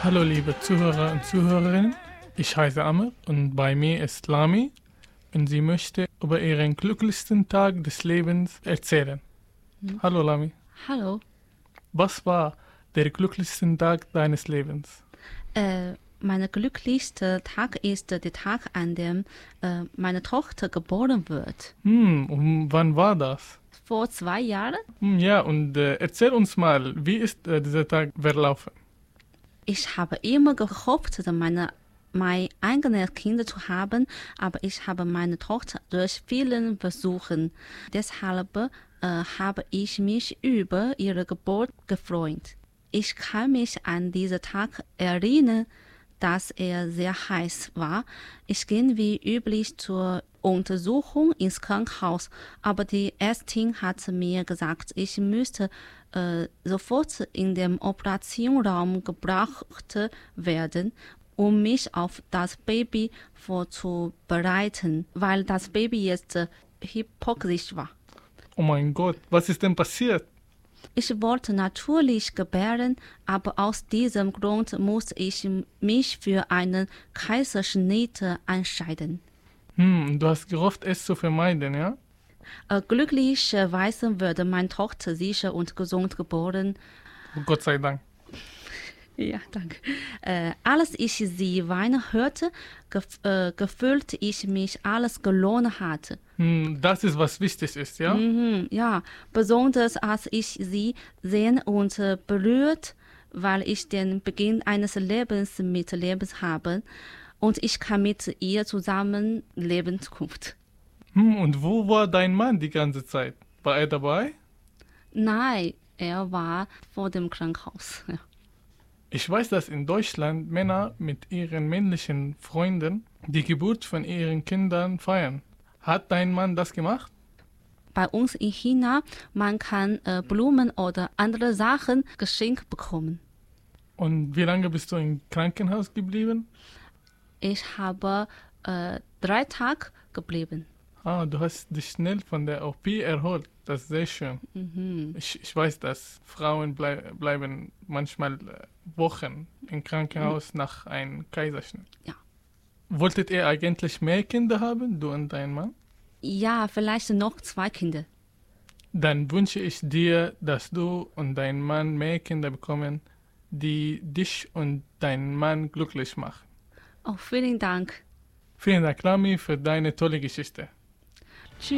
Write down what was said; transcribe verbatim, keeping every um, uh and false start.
Hallo liebe Zuhörer und Zuhörerinnen, ich heiße Amr und bei mir ist Lami und sie möchte über ihren glücklichsten Tag des Lebens erzählen. Hm. Hallo Lami, Hallo. was war der glücklichste Tag deines Lebens? Äh, mein glücklichster Tag ist der Tag, an dem äh, meine Tochter geboren wird. Hm, und wann war das? Vor zwei Jahren. Hm, ja, und äh, erzähl uns mal, wie ist äh, dieser Tag verlaufen? Ich habe immer gehofft, meine, mein eigenes Kind zu haben, aber ich habe meine Tochter durch viele Versuche. Deshalb äh, habe ich mich über ihre Geburt gefreut. Ich kann mich an diesen Tag erinnern, dass er sehr heiß war. Ich ging wie üblich zur Untersuchung ins Krankenhaus, aber die Ärztin hat mir gesagt, ich müsste äh, sofort in den Operationraum gebracht werden, um mich auf das Baby vorzubereiten, weil das Baby jetzt äh, hypoxisch war. Oh mein Gott, was ist denn passiert? Ich wollte natürlich gebären, aber aus diesem Grund musste ich mich für einen Kaiserschnitt entscheiden. Hm, du hast gehofft, es zu vermeiden, ja? Äh, glücklicherweise wurde meine Tochter sicher und gesund geboren. Oh, Gott sei Dank. Ja, danke. Äh, als ich sie weinen hörte, gef äh, gefühlt ich mich alles gelohnt hatte. Hm, das ist, was wichtig ist, ja? Mhm, ja, besonders als ich sie sehen und äh, berührt, weil ich den Beginn eines Lebens mit Lebens habe und ich kann mit ihr zusammen leben Zukunft. Hm, und wo war dein Mann die ganze Zeit? War er dabei? Nein, er war vor dem Krankenhaus. Ja. Ich weiß, dass in Deutschland Männer mit ihren männlichen Freunden die Geburt von ihren Kindern feiern. Hat dein Mann das gemacht? Bei uns in China, man kann äh, Blumen oder andere Sachen geschenkt bekommen. Und wie lange bist du im Krankenhaus geblieben? Ich habe äh, drei Tage geblieben. Ah, du hast dich schnell von der O P erholt. Das ist sehr schön. Mhm. Ich, ich weiß, dass Frauen blei bleiben manchmal äh, Wochen im Krankenhaus mhm. nach einem Kaiserschnitt. Ja. Wolltet ihr eigentlich mehr Kinder haben, du und dein Mann? Ja, vielleicht noch zwei Kinder. Dann wünsche ich dir, dass du und dein Mann mehr Kinder bekommen, die dich und deinen Mann glücklich machen. Oh, vielen Dank. Vielen Dank, Lami, für deine tolle Geschichte.